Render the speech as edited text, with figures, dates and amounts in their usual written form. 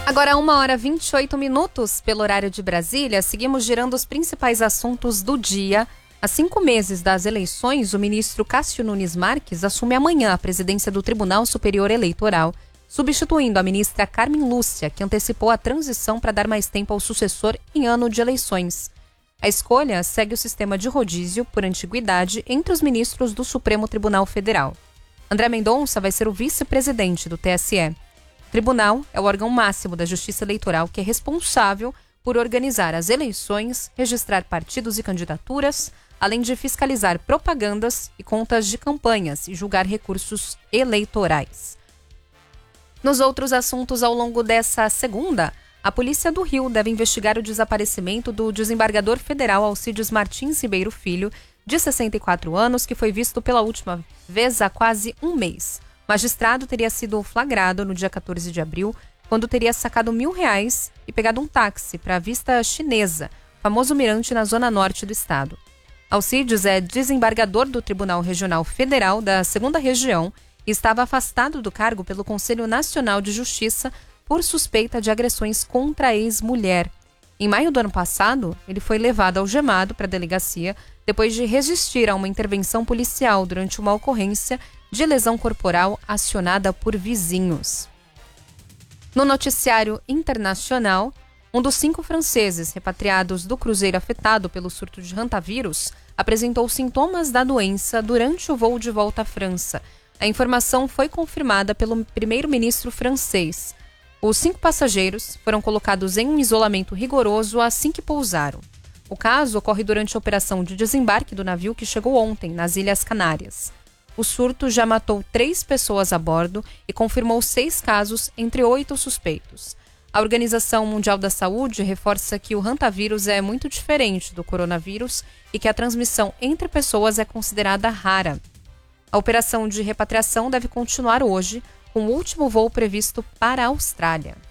Agora 1h28 pelo horário de Brasília, seguimos girando os principais assuntos do dia. Há 5 meses das eleições, o ministro Cássio Nunes Marques assume amanhã a presidência do Tribunal Superior Eleitoral, substituindo a ministra Carmen Lúcia, que antecipou a transição para dar mais tempo ao sucessor em ano de eleições. A escolha segue o sistema de rodízio por antiguidade entre os ministros do Supremo Tribunal Federal. André Mendonça vai ser o vice-presidente do TSE. O tribunal é o órgão máximo da Justiça Eleitoral que é responsável por organizar as eleições, registrar partidos e candidaturas, além de fiscalizar propagandas e contas de campanhas e julgar recursos eleitorais. Nos outros assuntos, ao longo dessa segunda, a Polícia do Rio deve investigar o desaparecimento do desembargador federal Alcides Martins Ribeiro Filho, de 64 anos, que foi visto pela última vez há quase um mês. O magistrado teria sido flagrado no dia 14 de abril, quando teria sacado R$1.000 e pegado um táxi para a Vista Chinesa, famoso mirante na zona norte do estado. Alcides é desembargador do Tribunal Regional Federal da 2ª Região e estava afastado do cargo pelo Conselho Nacional de Justiça por suspeita de agressões contra a ex-mulher. Em maio do ano passado, ele foi levado algemado para a delegacia depois de resistir a uma intervenção policial durante uma ocorrência de lesão corporal acionada por vizinhos. No noticiário internacional, um dos 5 franceses repatriados do cruzeiro afetado pelo surto de hantavírus apresentou sintomas da doença durante o voo de volta à França. A informação foi confirmada pelo primeiro-ministro francês. Os 5 passageiros foram colocados em um isolamento rigoroso assim que pousaram. O caso ocorre durante a operação de desembarque do navio que chegou ontem nas Ilhas Canárias. O surto já matou 3 pessoas a bordo e confirmou 6 casos entre 8 suspeitos. A Organização Mundial da Saúde reforça que o hantavírus é muito diferente do coronavírus e que a transmissão entre pessoas é considerada rara. A operação de repatriação deve continuar hoje, com o último voo previsto para a Austrália.